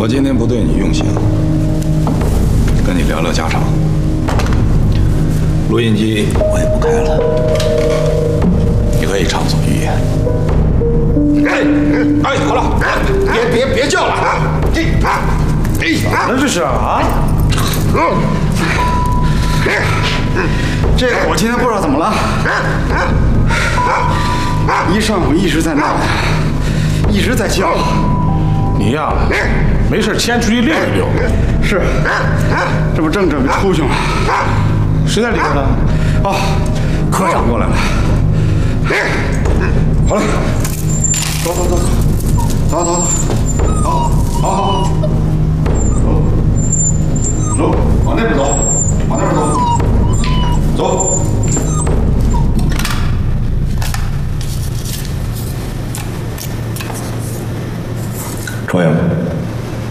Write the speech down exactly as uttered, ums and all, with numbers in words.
我今天不对你用刑，跟你聊聊家常。录音机我也不开了，你可以畅所欲言。哎哎，好了，别别别叫了啊！这啊，哎， 那这是啊？这我今天不知道怎么了，一上午一直在闹，一直在叫。 你呀，没事先出去溜一溜。 是，这不正准备出去吗？ 谁在里边呢？ 哦，科长过来了。好了，走走走走，走走走，好，好好，走，走，往那边走，往那边走，走。 朝阳。